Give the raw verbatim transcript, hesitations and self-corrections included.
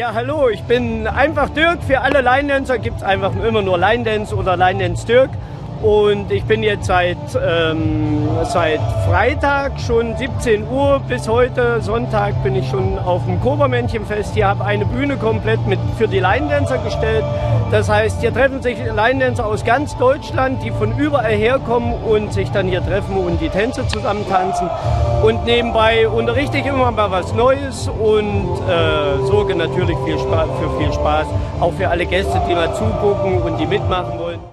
Ja, hallo, ich bin einfach Dirk. Für alle Line-Dancer gibt es einfach immer nur Line-Dance oder Line-Dance Dirk. Und ich bin jetzt seit, ähm, seit Freitag schon siebzehn Uhr bis heute Sonntag bin ich schon auf dem Kobermännchenfest. Hier habe eine Bühne komplett mit für die Line-Dancer gestellt. Das heißt, hier treffen sich Line-Dancer aus ganz Deutschland, die von überall herkommen und sich dann hier treffen und die Tänze zusammen tanzen. Und nebenbei unterrichte ich immer mal was Neues und äh, sorge natürlich viel Spaß, für viel Spaß, auch für alle Gäste, die mal zugucken und die mitmachen wollen.